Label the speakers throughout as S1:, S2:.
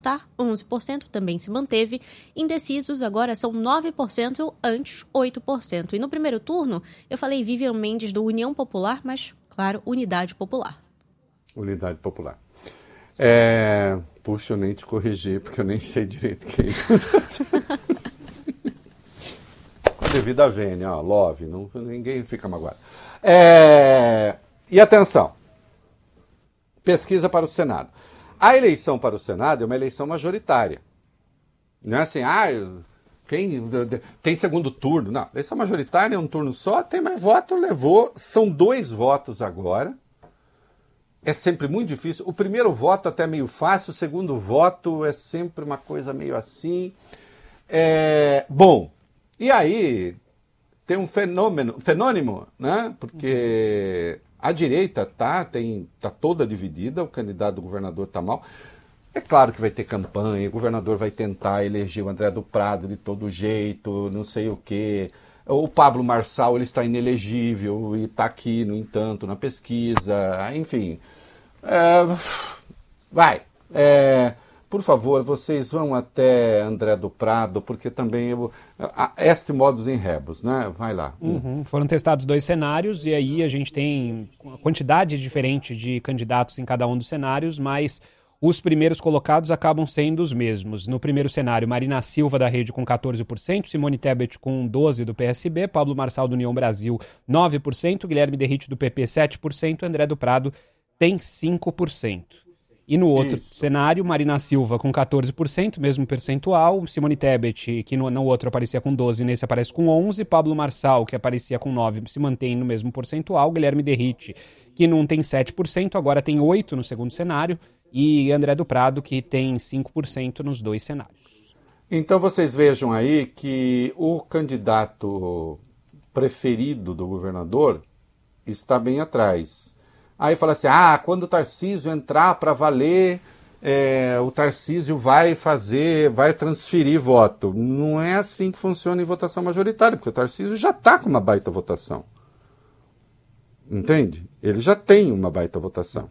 S1: 11% também se manteve. Indecisos agora são 9%, antes 8%. E no primeiro turno, eu falei Vivian Mendes do União Popular, mas, claro, Unidade Popular.
S2: Unidade Popular. Puxa, eu nem te corrigi, porque eu nem sei direito quem. Devido à vênia, love, ninguém fica magoado. E atenção, pesquisa para o Senado. A eleição para o Senado é uma eleição majoritária. Não é assim, tem segundo turno. Não, eleição majoritária é um turno só, tem mais voto, levou. São 2 votos agora. É sempre muito difícil. O primeiro voto até é meio fácil, o segundo voto é sempre uma coisa meio assim. Bom, e aí tem um fenômeno, né? Porque a direita tá toda dividida, o candidato do governador está mal. É claro que vai ter campanha, o governador vai tentar eleger o André do Prado de todo jeito, não sei o quê. O Pablo Marçal ele está inelegível e está aqui, no entanto, na pesquisa. Enfim, por favor, vocês vão até André do Prado, porque também este modus in rebus, né? Vai lá.
S3: Foram testados 2 cenários e aí a gente tem uma quantidade diferente de candidatos em cada um dos cenários, mas os primeiros colocados acabam sendo os mesmos. No primeiro cenário, Marina Silva da Rede com 14%, Simone Tebet com 12% do PSB, Pablo Marçal do União Brasil 9%, Guilherme Derrite do PP 7%, André do Prado tem 5%. E no outro cenário, Marina Silva com 14%, mesmo percentual, Simone Tebet, que no outro aparecia com 12%, nesse aparece com 11%, Pablo Marçal, que aparecia com 9%, se mantém no mesmo percentual, Guilherme Derrite, que não tem 7%, agora tem 8% no segundo cenário, e André do Prado, que tem 5% nos 2 cenários.
S2: Então vocês vejam aí que o candidato preferido do governador está bem atrás. Aí fala assim, quando o Tarcísio entrar para valer, o Tarcísio vai transferir voto. Não é assim que funciona em votação majoritária, porque o Tarcísio já está com uma baita votação. Entende? Ele já tem uma baita votação.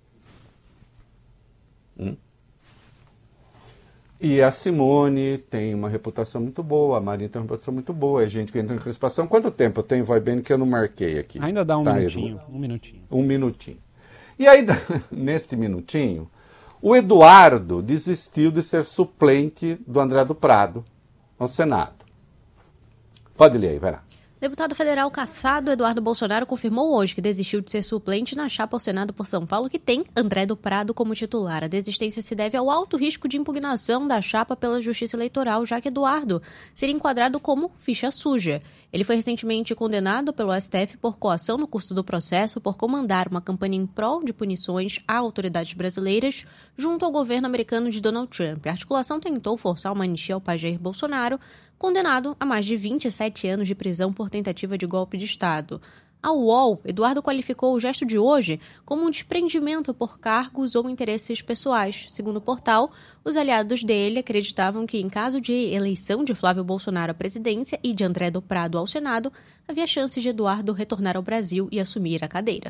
S2: E a Simone tem uma reputação muito boa, a Marina tem uma reputação muito boa, é gente que entra em crispação. Quanto tempo tem, vai bem, que eu não marquei aqui?
S3: Ainda dá um minutinho.
S2: Um minutinho. E aí, neste minutinho, o Eduardo desistiu de ser suplente do André do Prado ao Senado. Pode ler aí, vai lá.
S1: Deputado federal cassado Eduardo Bolsonaro confirmou hoje que desistiu de ser suplente na chapa ao Senado por São Paulo, que tem André do Prado como titular. A desistência se deve ao alto risco de impugnação da chapa pela Justiça Eleitoral, já que Eduardo seria enquadrado como ficha suja. Ele foi recentemente condenado pelo STF por coação no curso do processo por comandar uma campanha em prol de punições a autoridades brasileiras junto ao governo americano de Donald Trump. A articulação tentou forçar uma anistia ao pai Jair Bolsonaro, condenado a mais de 27 anos de prisão por tentativa de golpe de Estado. Ao UOL, Eduardo qualificou o gesto de hoje como um desprendimento por cargos ou interesses pessoais. Segundo o portal, os aliados dele acreditavam que, em caso de eleição de Flávio Bolsonaro à presidência e de André do Prado ao Senado, havia chances de Eduardo retornar ao Brasil e assumir a cadeira.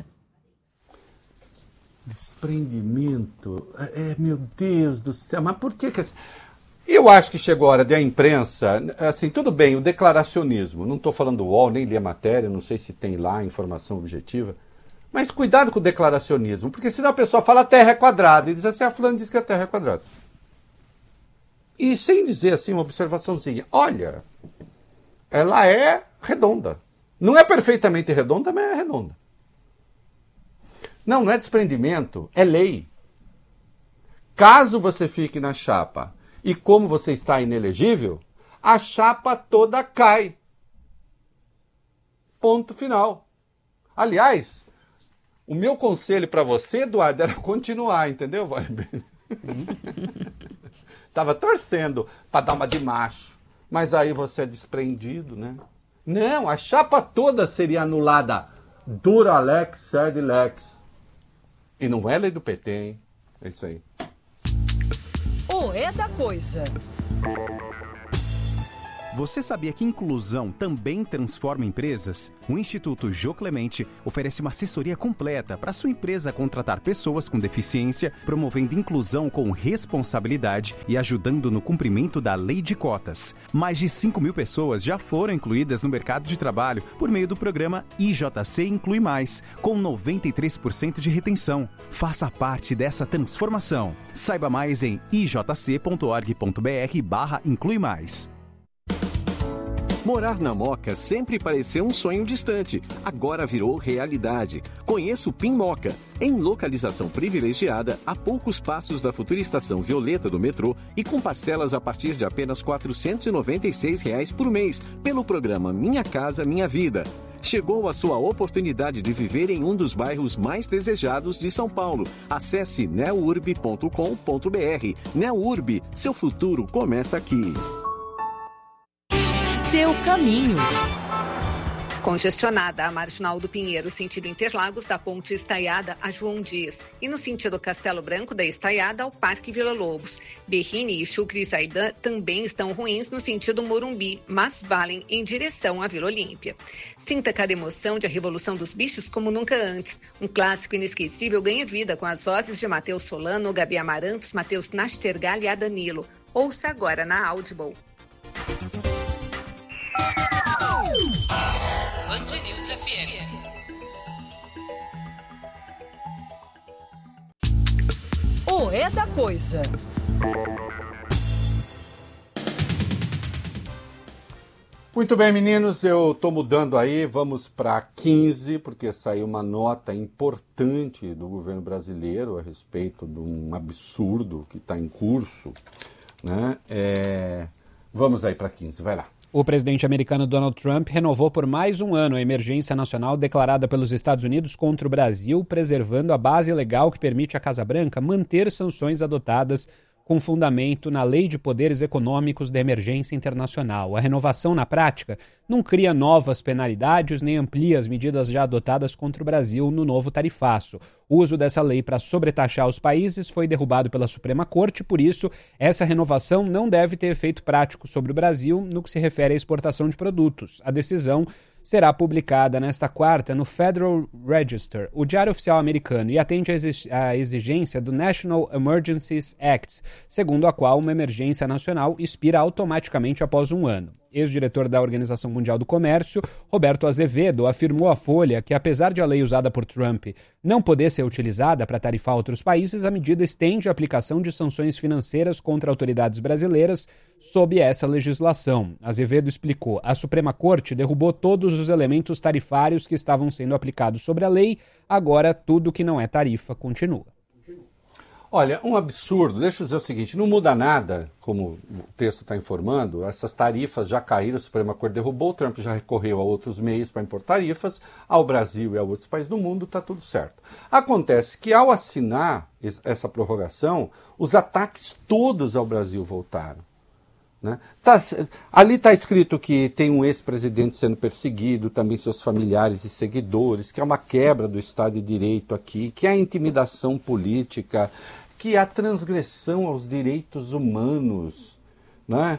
S2: Desprendimento? Meu Deus do céu, mas por que... Eu acho que chegou a hora da imprensa, assim, tudo bem, o declaracionismo, não estou falando do UOL, nem li a matéria, não sei se tem lá informação objetiva, mas cuidado com o declaracionismo, porque senão a pessoa fala a Terra é quadrada, e diz assim, fulano diz que a Terra é quadrada. E sem dizer assim uma observaçãozinha, olha, ela é redonda. Não é perfeitamente redonda, mas é redonda. Não é desprendimento, é lei. Caso você fique na chapa e como você está inelegível, a chapa toda cai. Ponto final. Aliás, o meu conselho para você, Eduardo, era continuar, entendeu? Tava torcendo para dar uma de macho, mas aí você é desprendido, né? Não, a chapa toda seria anulada. Dura lex, sed lex. E não é lei do PT, hein? É isso aí.
S4: O É da Coisa. Você sabia que inclusão também transforma empresas? O Instituto Jô Clemente oferece uma assessoria completa para sua empresa contratar pessoas com deficiência, promovendo inclusão com responsabilidade e ajudando no cumprimento da lei de cotas. Mais de 5.000 pessoas já foram incluídas no mercado de trabalho por meio do programa IJC Inclui Mais, com 93% de retenção. Faça parte dessa transformação. Saiba mais em ijc.org.br/inclui mais.
S5: Morar na Moca sempre pareceu um sonho distante, agora virou realidade. Conheça o PIN Moca, em localização privilegiada, a poucos passos da futura estação Violeta do metrô e com parcelas a partir de apenas R$ 496 por mês, pelo programa Minha Casa Minha Vida. Chegou a sua oportunidade de viver em um dos bairros mais desejados de São Paulo. Acesse neurb.com.br. Neurb, seu futuro começa aqui.
S6: Seu caminho.
S7: Congestionada a Marginal do Pinheiro, sentido Interlagos, da Ponte Estaiada a João Dias. E no sentido Castelo Branco, da Estaiada ao Parque Vila Lobos. Berrini e Chucre e Zaidan também estão ruins no sentido Morumbi, mas valem em direção à Vila Olímpia. Sinta cada emoção de A Revolução dos Bichos como nunca antes. Um clássico inesquecível ganha vida com as vozes de Matheus Solano, Gabi Amarantos, Matheus Nastergal e Adanilo. Ouça agora na Audible.
S6: Band News FM. O É da Coisa.
S2: Muito bem, meninos, eu estou mudando aí, vamos para 15, porque saiu uma nota importante do governo brasileiro a respeito de um absurdo que está em curso, né? Vamos aí para 15, vai lá.
S3: O presidente americano Donald Trump renovou por mais um ano a emergência nacional declarada pelos Estados Unidos contra o Brasil, preservando a base legal que permite à Casa Branca manter sanções adotadas com fundamento na Lei de Poderes Econômicos da Emergência Internacional. A renovação, na prática, não cria novas penalidades nem amplia as medidas já adotadas contra o Brasil no novo tarifaço. O uso dessa lei para sobretaxar os países foi derrubado pela Suprema Corte, por isso, essa renovação não deve ter efeito prático sobre o Brasil no que se refere à exportação de produtos. A decisão será publicada nesta quarta no Federal Register, o diário oficial americano, e atende à exigência do National Emergencies Act, segundo a qual uma emergência nacional expira automaticamente após um ano. Ex-diretor da Organização Mundial do Comércio, Roberto Azevedo, afirmou à Folha que, apesar de a lei usada por Trump não poder ser utilizada para tarifar outros países, a medida estende a aplicação de sanções financeiras contra autoridades brasileiras sob essa legislação. Azevedo explicou: a Suprema Corte derrubou todos os elementos tarifários que estavam sendo aplicados sobre a lei, agora tudo que não é tarifa continua.
S2: Olha, um absurdo. Deixa eu dizer o seguinte, não muda nada, como o texto está informando, essas tarifas já caíram, a Suprema Corte derrubou, o Trump já recorreu a outros meios para impor tarifas, ao Brasil e a outros países do mundo, está tudo certo. Acontece que ao assinar essa prorrogação, os ataques todos ao Brasil voltaram. Né? Ali está escrito que tem um ex-presidente sendo perseguido, também seus familiares e seguidores, que é uma quebra do Estado de Direito aqui, que há intimidação política, que há transgressão aos direitos humanos, né?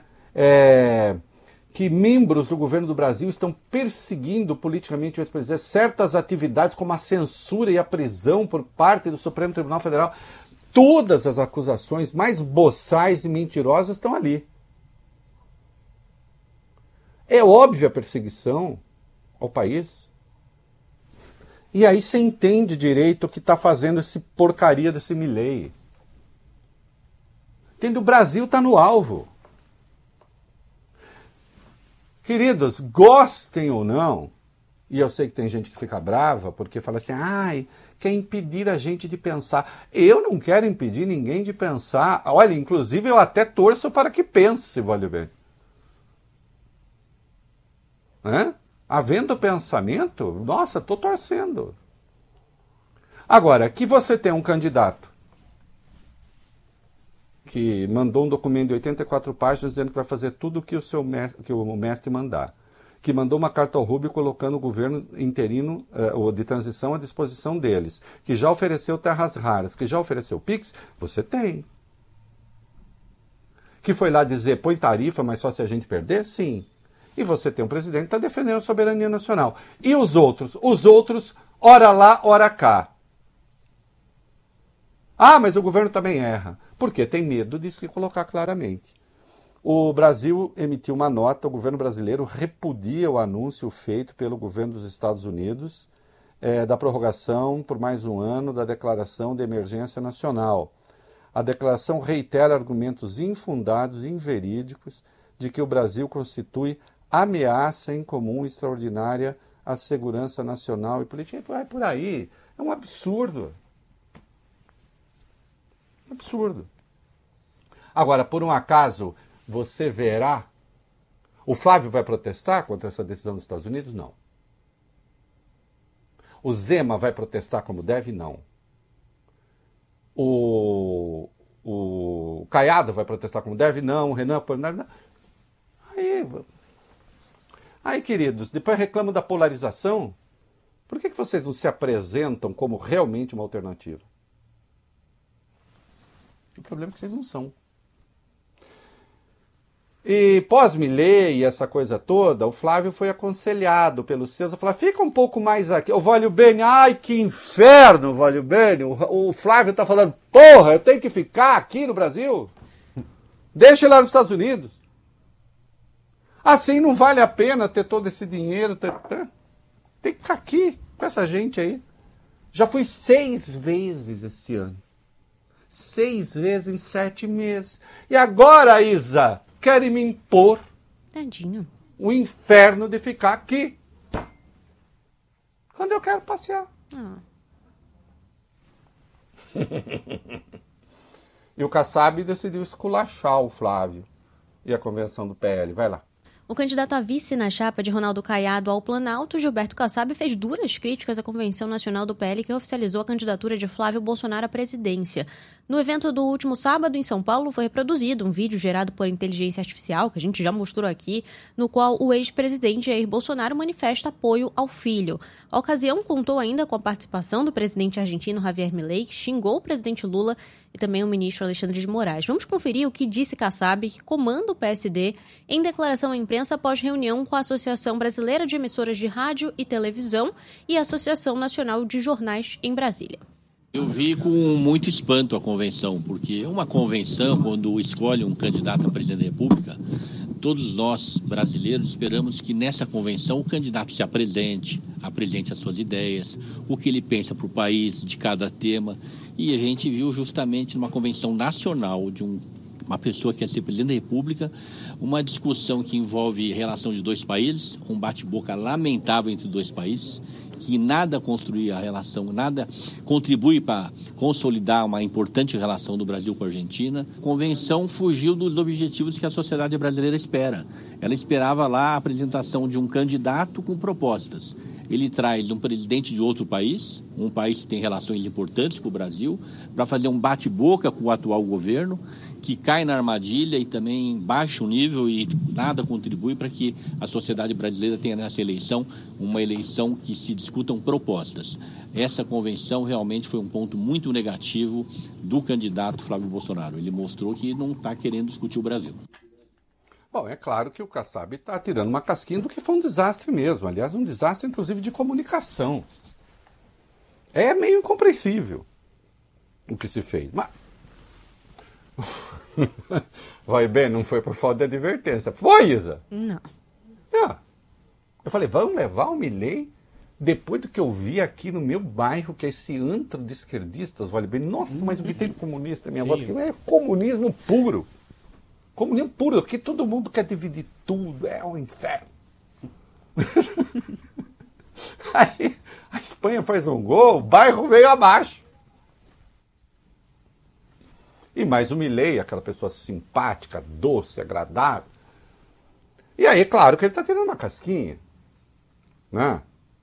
S2: Que membros do governo do Brasil estão perseguindo politicamente o ex-presidente, certas atividades como a censura e a prisão por parte do Supremo Tribunal Federal. Todas as acusações mais boçais e mentirosas estão ali. É óbvia a perseguição ao país. E aí você entende direito o que está fazendo esse porcaria desse Milei. Entende? O Brasil está no alvo. Queridos, gostem ou não, e eu sei que tem gente que fica brava porque fala assim, quer impedir a gente de pensar. Eu não quero impedir ninguém de pensar. Olha, inclusive eu até torço para que pense, vale bem. Havendo pensamento, nossa, estou torcendo. Agora, que você tem um candidato que mandou um documento de 84 páginas dizendo que vai fazer tudo o que o mestre mandar, que mandou uma carta ao Rubio colocando o governo interino ou de transição à disposição deles, que já ofereceu terras raras, que já ofereceu PIX, você tem. Que foi lá dizer, põe tarifa, mas só se a gente perder? Sim. E você tem um presidente que está defendendo a soberania nacional. E os outros? Os outros, ora lá, ora cá. Ah, mas o governo também erra. Porque tem medo de se colocar claramente. O Brasil emitiu uma nota, o governo brasileiro repudia o anúncio feito pelo governo dos Estados Unidos da prorrogação por mais um ano da declaração de emergência nacional. A declaração reitera argumentos infundados e inverídicos de que o Brasil constitui ameaça em comum extraordinária à segurança nacional e política. Vai por aí. É um absurdo. Absurdo. Agora, por um acaso, você verá... O Flávio vai protestar contra essa decisão dos Estados Unidos? Não. O Zema vai protestar como deve? Não. O Caiado vai protestar como deve? Não. O Renan... Não. Aí, queridos, depois reclamam da polarização. Por que vocês não se apresentam como realmente uma alternativa? O problema é que vocês não são. E pós-Milei e essa coisa toda, o Flávio foi aconselhado pelo César, falou, fica um pouco mais aqui. O Vólio Bene, ai que inferno, Vólio Bene. O Flávio está falando, porra, eu tenho que ficar aqui no Brasil? Deixa ele lá nos Estados Unidos. Assim não vale a pena ter todo esse dinheiro. Tem que ficar aqui com essa gente aí. Já fui 6 vezes esse ano. 6 vezes em 7 meses. E agora, Isa, querem me impor
S1: Tadinho.
S2: o inferno de ficar aqui. Quando eu quero passear.
S1: Ah.
S2: E o Kassab decidiu esculachar o Flávio e a convenção do PL. Vai lá.
S1: O candidato a vice na chapa de Ronaldo Caiado ao Planalto, Gilberto Kassab, fez duras críticas à Convenção Nacional do PL que oficializou a candidatura de Flávio Bolsonaro à presidência. No evento do último sábado, em São Paulo, foi reproduzido um vídeo gerado por inteligência artificial, que a gente já mostrou aqui, no qual o ex-presidente Jair Bolsonaro manifesta apoio ao filho. A ocasião contou ainda com a participação do presidente argentino Javier Milei, que xingou o presidente Lula e também o ministro Alexandre de Moraes. Vamos conferir o que disse Kassab, que comanda o PSD, em declaração à imprensa após reunião com a Associação Brasileira de Emissoras de Rádio e Televisão e a Associação Nacional de Jornais em Brasília.
S8: Eu vi com muito espanto a convenção, porque uma convenção, quando escolhe um candidato a presidente da República, todos nós, brasileiros, esperamos que nessa convenção o candidato se apresente as suas ideias, o que ele pensa para o país, de cada tema. E a gente viu justamente numa convenção nacional de uma pessoa que quer ser presidente da República, uma discussão que envolve relação de 2 países, um bate-boca lamentável entre 2 países, que nada construi a relação, nada contribui para consolidar uma importante relação do Brasil com a Argentina. A convenção fugiu dos objetivos que a sociedade brasileira espera. Ela esperava lá a apresentação de um candidato com propostas. Ele traz um presidente de outro país, um país que tem relações importantes com o Brasil, para fazer um bate-boca com o atual governo, que cai na armadilha e também baixa o nível e nada contribui para que a sociedade brasileira tenha nessa eleição uma eleição que se discutam propostas. Essa convenção realmente foi um ponto muito negativo do candidato Flávio Bolsonaro. Ele mostrou que não está querendo discutir o Brasil.
S2: Bom, é claro que o Kassab está tirando uma casquinha do que foi um desastre mesmo. Aliás, um desastre, inclusive, de comunicação. É meio incompreensível o que se fez. Mas... Vai bem, não foi por falta de advertência. Foi, Isa?
S1: Não.
S2: Eu falei, vamos levar o Milei depois do que eu vi aqui no meu bairro, que é esse antro de esquerdistas, vale bem. Nossa, mas o que tem de comunista, minha volta? É comunismo puro. Comunismo puro, porque todo mundo quer dividir tudo, é um inferno. Aí a Espanha faz um gol, o bairro veio abaixo. E mais o Milei, aquela pessoa simpática, doce, agradável. E aí, claro que ele está tirando uma casquinha. Né?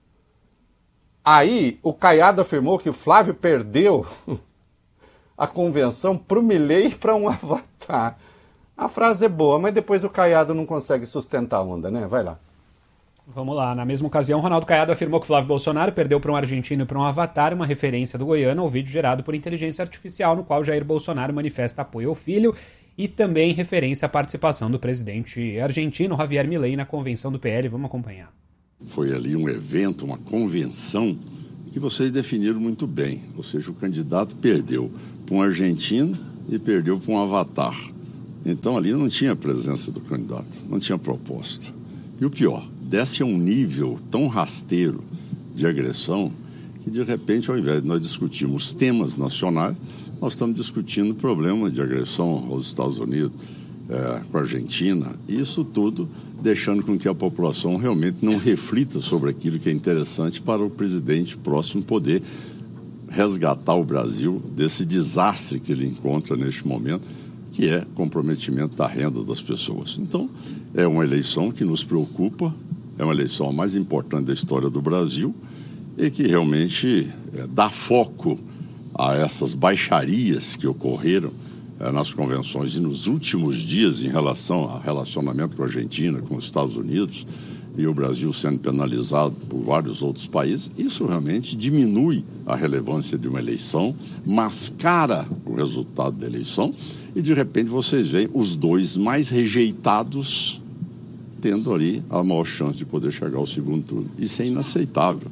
S2: Aí o Caiado afirmou que o Flávio perdeu a convenção para o Milei e para um avatar. A frase é boa, mas depois o Caiado não consegue sustentar a onda, né? Vai lá.
S3: Vamos lá. Na mesma ocasião, Ronaldo Caiado afirmou que Flávio Bolsonaro perdeu para um argentino e para um avatar, uma referência do Goiano ao vídeo gerado por inteligência artificial, no qual Jair Bolsonaro manifesta apoio ao filho e também referência à participação do presidente argentino Javier Milei na convenção do PL. Vamos acompanhar.
S9: Foi ali um evento, uma convenção que vocês definiram muito bem. Ou seja, o candidato perdeu para um argentino e perdeu para um avatar. Então ali não tinha presença do candidato, não tinha proposta. E o pior, desce a um nível tão rasteiro de agressão que de repente, ao invés de nós discutirmos temas nacionais, nós estamos discutindo o problema de agressão aos Estados Unidos, com a Argentina, e isso tudo deixando com que a população realmente não reflita sobre aquilo que é interessante para o presidente próximo poder resgatar o Brasil desse desastre que ele encontra neste momento, que é comprometimento da renda das pessoas. Então, é uma eleição que nos preocupa, é uma eleição a mais importante da história do Brasil e que realmente dá foco a essas baixarias que ocorreram nas convenções e nos últimos dias em relação ao relacionamento com a Argentina, com os Estados Unidos e o Brasil sendo penalizado por vários outros países. Isso realmente diminui a relevância de uma eleição, mascara o resultado da eleição e de repente vocês veem os dois mais rejeitados tendo ali a maior chance de poder chegar ao segundo turno. Isso é inaceitável.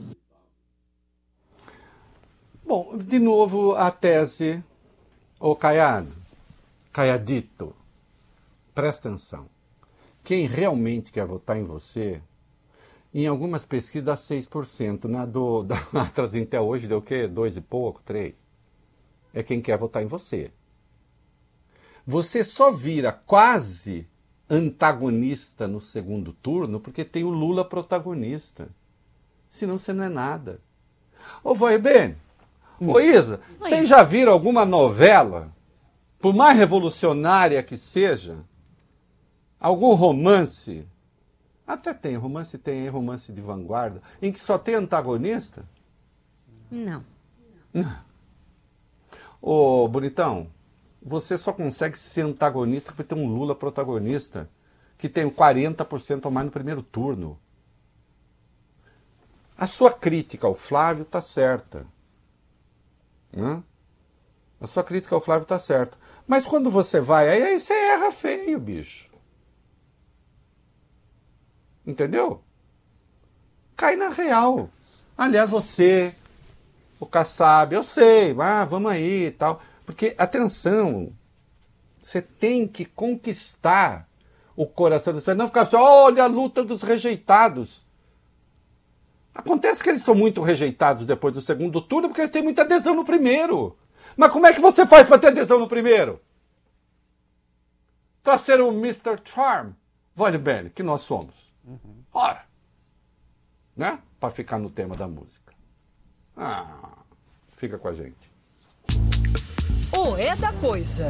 S2: Bom, de novo a tese, Caiadito, presta atenção. Quem realmente quer votar em você, em algumas pesquisas dá 6%, da Atlas até hoje deu o quê? 2 e pouco, 3%. É quem quer votar em você. Você só vira quase antagonista no segundo turno porque tem o Lula protagonista. Senão você não é nada. Ô, vai bem. Ô, Isa, vocês já viram alguma novela, por mais revolucionária que seja, algum romance, até tem romance de vanguarda, em que só tem antagonista?
S1: Não.
S2: Ô, bonitão, você só consegue ser antagonista porque tem um Lula protagonista, que tem 40% ou mais no primeiro turno. A sua crítica ao Flávio está certa. A sua crítica ao Flávio está certa. Mas quando você vai, aí você erra feio, bicho. Entendeu? Cai na real. Aliás, você, o Kassab, eu sei, vamos aí e tal. Porque, atenção, você tem que conquistar o coração das pessoas. Não ficar só, olha a luta dos rejeitados. Acontece que eles são muito rejeitados depois do segundo turno porque eles têm muita adesão no primeiro. Mas como é que você faz para ter adesão no primeiro? Para ser o Mr. Charm, olha bem, que nós somos. Ora, né? Para ficar no tema da música. Fica com a gente.
S6: O É da Coisa.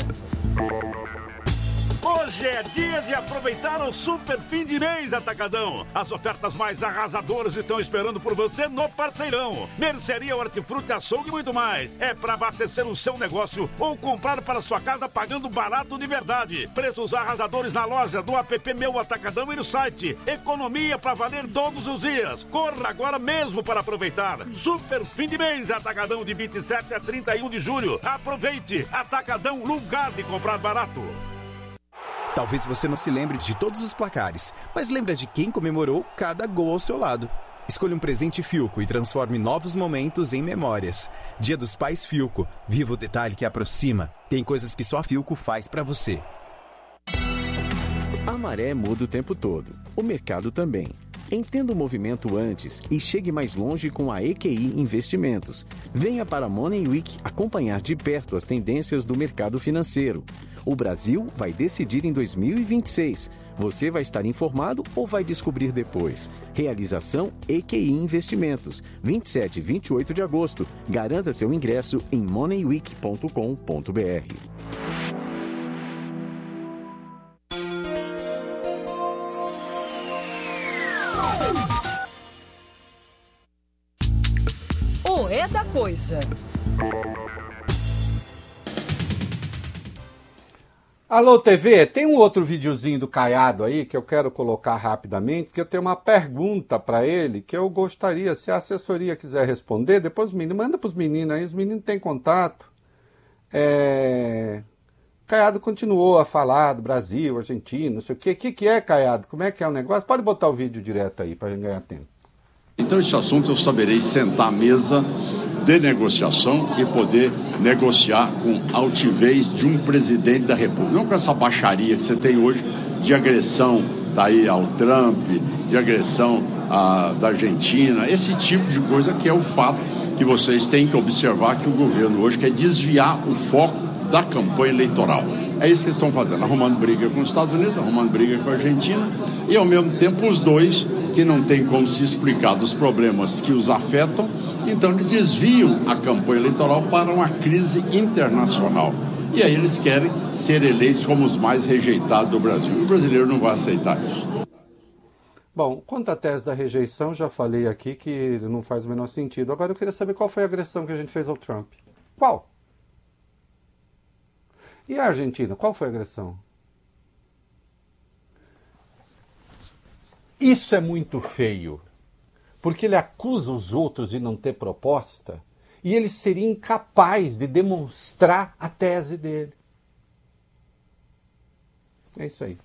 S10: Hoje é dia de aproveitar o super fim de mês Atacadão. As ofertas mais arrasadoras estão esperando por você no Parceirão. Mercearia, hortifruti, açougue e muito mais. É para abastecer o seu negócio ou comprar para sua casa pagando barato de verdade. Preços arrasadores na loja, do app Meu Atacadão e no site. Economia para valer todos os dias. Corra agora mesmo para aproveitar. Super fim de mês Atacadão de 27 a 31 de julho. Aproveite. Atacadão, lugar de comprar barato.
S4: Talvez você não se lembre de todos os placares, mas lembra de quem comemorou cada gol ao seu lado. Escolha um presente Philco e transforme novos momentos em memórias. Dia dos Pais Philco. Viva o detalhe que aproxima. Tem coisas que só a Philco faz pra você.
S5: A maré muda o tempo todo. O mercado também. Entenda o movimento antes e chegue mais longe com a EQI Investimentos. Venha para a Money Week acompanhar de perto as tendências do mercado financeiro. O Brasil vai decidir em 2026. Você vai estar informado ou vai descobrir depois? Realização EQI Investimentos. 27 e 28 de agosto. Garanta seu ingresso em moneyweek.com.br.
S6: O É da Coisa.
S2: Alô, TV, tem um outro videozinho do Caiado aí que eu quero colocar rapidamente, porque eu tenho uma pergunta para ele que eu gostaria, se a assessoria quiser responder, depois manda para os meninos aí, os meninos têm contato. Caiado continuou a falar do Brasil, Argentina, não sei o quê. O que é, Caiado? Como é que é o negócio? Pode botar o vídeo direto aí para ganhar tempo.
S9: Então, esse assunto eu saberei sentar à mesa de negociação e poder negociar com altivez de um presidente da República. Não com essa baixaria que você tem hoje de agressão daí ao Trump, de agressão da Argentina, esse tipo de coisa que é o fato que vocês têm que observar que o governo hoje quer desviar o foco da campanha eleitoral. É isso que eles estão fazendo, arrumando briga com os Estados Unidos, arrumando briga com a Argentina e, ao mesmo tempo, os dois que não tem como se explicar dos problemas que os afetam, então eles desviam a campanha eleitoral para uma crise internacional. E aí eles querem ser eleitos como os mais rejeitados do Brasil. E o brasileiro não vai aceitar isso.
S2: Bom, quanto à tese da rejeição, já falei aqui que não faz o menor sentido. Agora eu queria saber qual foi a agressão que a gente fez ao Trump. Qual? E a Argentina, qual foi a agressão? Isso é muito feio, porque ele acusa os outros de não ter proposta e ele seria incapaz de demonstrar a tese dele. É isso aí.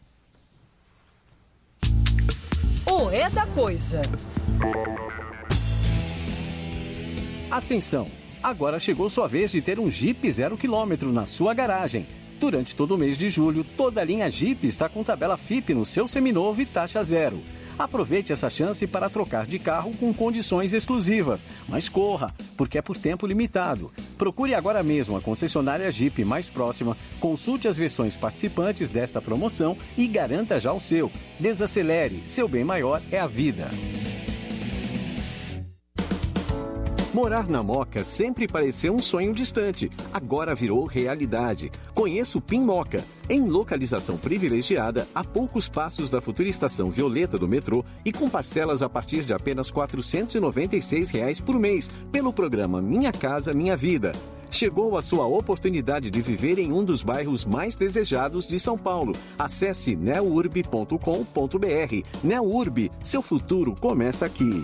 S6: O É da Coisa.
S5: Atenção! Agora chegou sua vez de ter um Jeep 0 km na sua garagem. Durante todo o mês de julho, toda a linha Jeep está com tabela FIP no seu seminovo e taxa zero. Aproveite essa chance para trocar de carro com condições exclusivas. Mas corra, porque é por tempo limitado. Procure agora mesmo a concessionária Jeep mais próxima, consulte as versões participantes desta promoção e garanta já o seu. Desacelere, seu bem maior é a vida. Morar na Moca sempre pareceu um sonho distante, agora virou realidade. Conheça o PIN Moca, em localização privilegiada, a poucos passos da futura estação Violeta do metrô e com parcelas a partir de apenas R$ 496 por mês, pelo programa Minha Casa Minha Vida. Chegou a sua oportunidade de viver em um dos bairros mais desejados de São Paulo. Acesse neurb.com.br. Neurb, seu futuro começa aqui.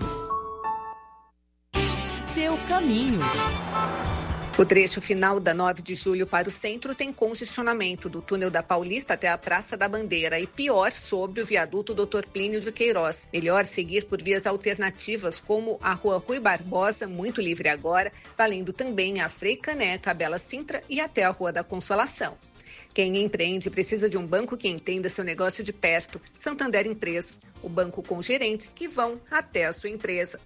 S6: Seu caminho.
S7: O trecho final da 9 de julho para o centro tem congestionamento do túnel da Paulista até a Praça da Bandeira e pior sob o viaduto Dr. Plínio de Queiroz. Melhor seguir por vias alternativas como a Rua Rui Barbosa, muito livre agora, valendo também a Frei Caneca, a Bela Sintra e até a Rua da Consolação. Quem empreende precisa de um banco que entenda seu negócio de perto. Santander Empresas, o banco com gerentes que vão até a sua empresa.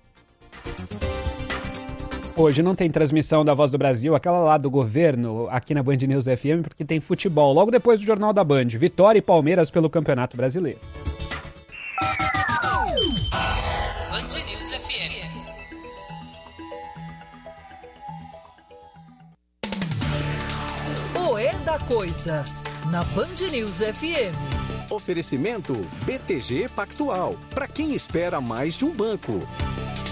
S3: Hoje não tem transmissão da Voz do Brasil, aquela lá do governo, aqui na Band News FM, porque tem futebol. Logo depois do Jornal da Band, Vitória e Palmeiras pelo Campeonato Brasileiro.
S6: Band News FM. O É da Coisa, na Band News FM.
S5: Oferecimento BTG Pactual, para quem espera mais de um banco.